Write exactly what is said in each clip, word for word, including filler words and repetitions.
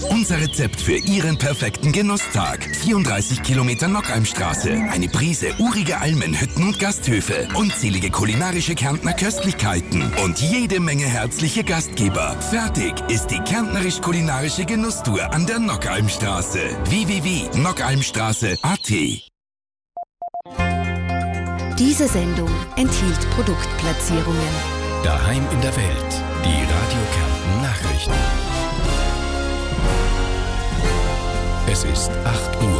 Unser Rezept für Ihren perfekten Genusstag. vierunddreißig Kilometer Nockheimstraße. Eine Prise urige Almenhütten und Gasthöfe. Unzählige kulinarische Kärntner Köstlichkeiten. Und jede Menge herzliche Gastgeber. Fertig ist die kärntnerisch-kulinarische Genusstour an der Nockheimstraße. w w w punkt nockheimstraße punkt a t. Diese Sendung enthielt Produktplatzierungen. Daheim in der Welt. Die Radio Kärnten Nachrichten. Es ist acht Uhr.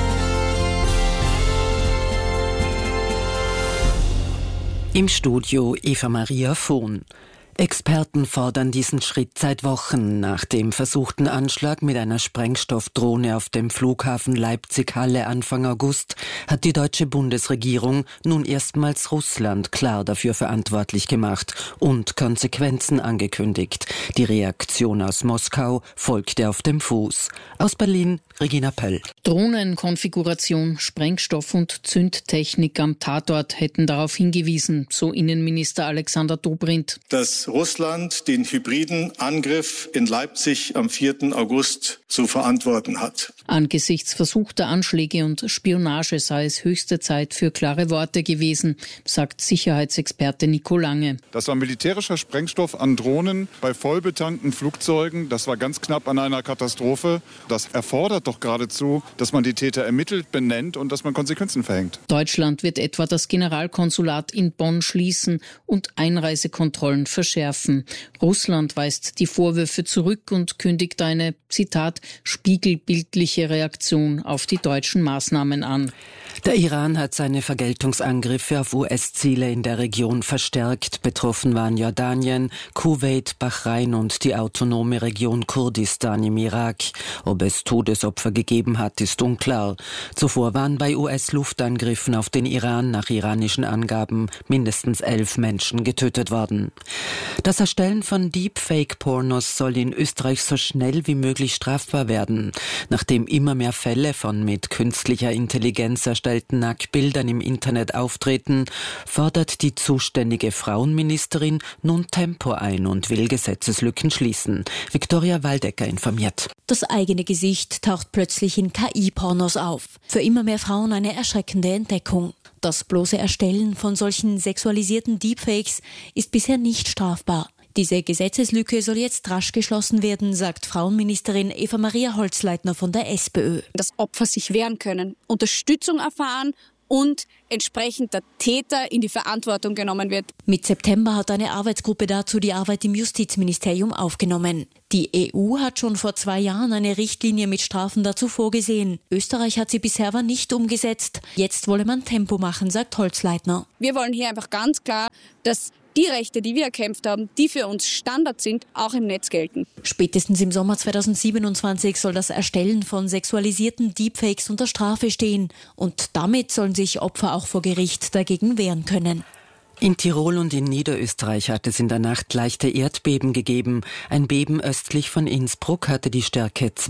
Im Studio Eva Maria Vohn. Experten fordern diesen Schritt seit Wochen. Nach dem versuchten Anschlag mit einer Sprengstoffdrohne auf dem Flughafen Leipzig-Halle Anfang August hat die deutsche Bundesregierung nun erstmals Russland klar dafür verantwortlich gemacht und Konsequenzen angekündigt. Die Reaktion aus Moskau folgte auf dem Fuß. Aus Berlin Regina Pöll. Drohnenkonfiguration, Sprengstoff und Zündtechnik am Tatort hätten darauf hingewiesen, so Innenminister Alexander Dobrindt. Dass Russland den hybriden Angriff in Leipzig am vierten August zu verantworten hat. Angesichts versuchter Anschläge und Spionage sei es höchste Zeit für klare Worte gewesen, sagt Sicherheitsexperte Nico Lange. Das war militärischer Sprengstoff an Drohnen bei vollbetankten Flugzeugen. Das war ganz knapp an einer Katastrophe. Das erfordert doch geradezu, dass man die Täter ermittelt, benennt und dass man Konsequenzen verhängt. Deutschland wird etwa das Generalkonsulat in Bonn schließen und Einreisekontrollen verschärfen. Russland weist die Vorwürfe zurück und kündigt eine, Zitat, spiegelbildliche Reaktion auf die deutschen Maßnahmen an. Der Iran hat seine Vergeltungsangriffe auf U S-Ziele in der Region verstärkt. Betroffen waren Jordanien, Kuwait, Bahrain und die autonome Region Kurdistan im Irak. Ob es Todesopfer gegeben hat, ist unklar. Zuvor waren bei U S-Luftangriffen auf den Iran nach iranischen Angaben mindestens elf Menschen getötet worden. Das Erstellen von Deepfake-Pornos soll in Österreich so schnell wie möglich strafbar werden. Nachdem immer mehr Fälle von mit künstlicher Intelligenz erstellten Nacktbildern im Internet auftreten, fordert die zuständige Frauenministerin nun Tempo ein und will Gesetzeslücken schließen. Viktoria Waldecker informiert. Das eigene Gesicht taucht plötzlich in K I-Pornos auf. Für immer mehr Frauen eine erschreckende Entdeckung. Das bloße Erstellen von solchen sexualisierten Deepfakes ist bisher nicht strafbar. Diese Gesetzeslücke soll jetzt rasch geschlossen werden, sagt Frauenministerin Eva Maria Holzleitner von der SPÖ. Dass Opfer sich wehren können, Unterstützung erfahren und entsprechend der Täter in die Verantwortung genommen wird. Mit September hat eine Arbeitsgruppe dazu die Arbeit im Justizministerium aufgenommen. Die E U hat schon vor zwei Jahren eine Richtlinie mit Strafen dazu vorgesehen. Österreich hat sie bisher aber nicht umgesetzt. Jetzt wolle man Tempo machen, sagt Holzleitner. Wir wollen hier einfach ganz klar, dass die Rechte, die wir erkämpft haben, die für uns Standard sind, auch im Netz gelten. Spätestens im Sommer zweitausendsiebenundzwanzig soll das Erstellen von sexualisierten Deepfakes unter Strafe stehen. Und damit sollen sich Opfer auch vor Gericht dagegen wehren können. In Tirol und in Niederösterreich hat es in der Nacht leichte Erdbeben gegeben. Ein Beben östlich von Innsbruck hatte die Stärke